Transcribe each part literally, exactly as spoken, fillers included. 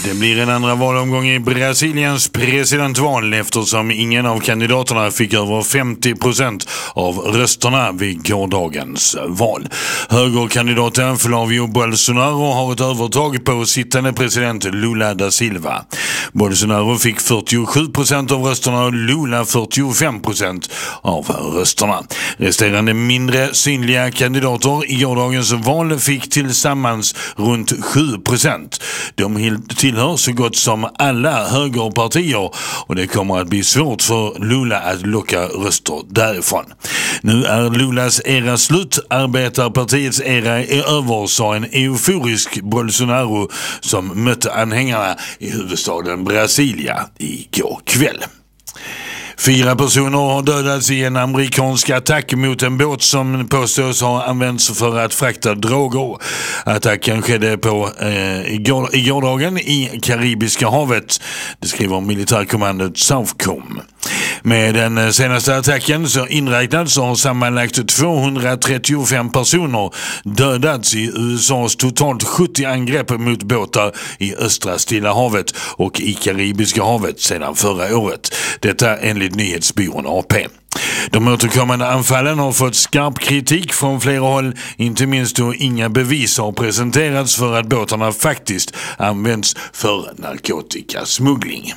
Det blir en andra valomgång i Brasiliens presidentval eftersom ingen av kandidaterna fick över femtio procent av rösterna vid gårdagens val. Högerkandidaten Flavio Bolsonaro har ett övertag på sittande president Lula da Silva. Bolsonaro fick fyrtiosju procent av rösterna och Lula fyrtiofem procent av rösterna. Resterande mindre synliga kandidater i gårdagens val fick tillsammans runt sju procent. De tillhör så gott som alla högerpartier och det kommer att bli svårt för Lula att locka röster därifrån. Nu är Lulas era slut. Arbetarpartiets era är över, sa en euforisk Bolsonaro som mötte anhängarna i huvudstaden Brasilia igår kväll. Fyra personer har dödats i en amerikansk attack mot en båt som påstås ha använts för att frakta droger. Attacken skedde på eh, igår, i gårdagen i Karibiska havet, det skriver militärkommandot Southcom. Med den senaste attacken så inräknad så har sammanlagt tvåhundratrettiofem personer dödats i U S A:s totalt sjuttio angrepp mot båtar i östra Stilla havet och i Karibiska havet sedan förra året. Detta enligt nyhetsbyrån A P. De återkommande anfallen har fått skarp kritik från flera håll, inte minst då inga bevis har presenterats för att båtarna faktiskt används för narkotikasmuggling.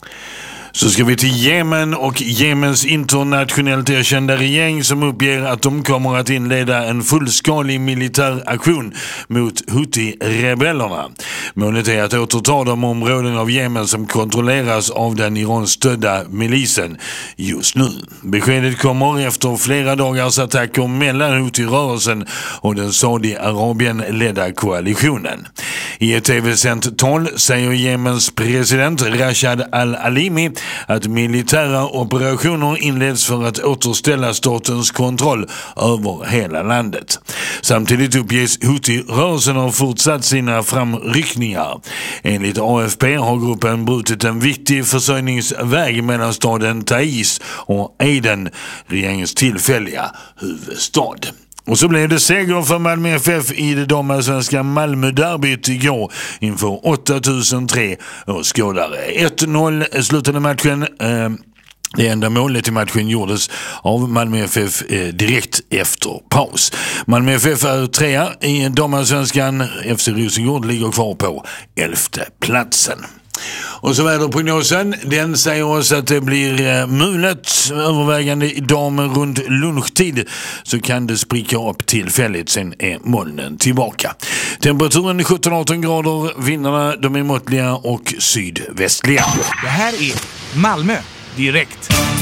Så ska vi till Jemen och Jemens internationellt erkända regering som uppger att de kommer att inleda en fullskalig militär aktion mot Houthi-rebellerna. Målet är att återta de områden av Jemen som kontrolleras av den Iran-stödda milisen just nu. Beskedet kommer efter flera dagars attacker mellan Houthi-rörelsen och den Saudi-Arabien-ledda koalitionen. I ett tv-sänt tal säger Jemens president Rashad al-Alimi att militära operationer inleds för att återställa statens kontroll över hela landet. Samtidigt uppges Houthi-rörelsen har fortsatt sina framryckningar. Enligt A F P har gruppen brutit en viktig försörjningsväg mellan staden Taiz och Aden, regeringens tillfälliga huvudstad. Och så blev det seger för Malmö F F i det damallsvenska Malmö-derbyt igår inför åtta tusen tre åskådare. ett noll slutade matchen. Eh, det enda målet i matchen gjordes av Malmö F F eh, direkt efter paus. Malmö F F är trea i damallsvenskan. F C Rosengård ligger kvar på elfte platsen. Och så väderprognosen, den säger oss att det blir eh, mulet övervägande idag, men runt lunchtid så kan det spricka upp tillfälligt, sen är molnen tillbaka. Temperaturen sjutton arton grader, vindarna de är måttliga och sydvästliga. Det här är Malmö direkt.